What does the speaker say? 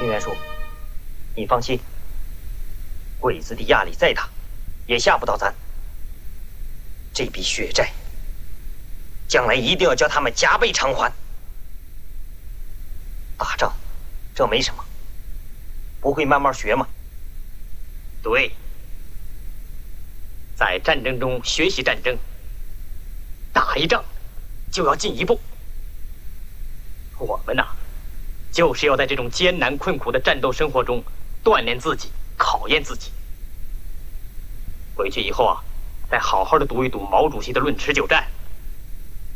平原叔，你放心，鬼子的压力再大，也吓不到咱。这笔血债，将来一定要叫他们加倍偿还。打仗，这没什么，不会慢慢学吗？ 对，在战争中学习战争，打一仗就要进一步。我们呐，就是要在这种艰难困苦的战斗生活中锻炼自己，考验自己。回去以后啊，再好好的读一读毛主席的《论持久战》，